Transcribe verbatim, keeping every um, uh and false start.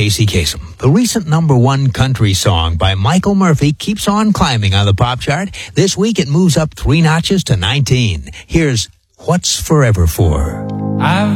Casey Kasem. The recent number one country song by Michael Murphy keeps on climbing on the pop chart. This week it moves up three notches to nineteen. Here's What's Forever For. I've